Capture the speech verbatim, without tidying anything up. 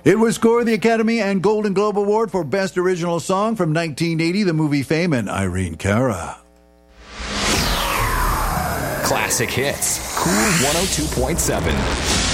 It was score of the Academy and Golden Globe Award for Best Original Song from nineteen eighty, the movie Fame, and Irene Cara. Classic Hits, Cool one oh two point seven.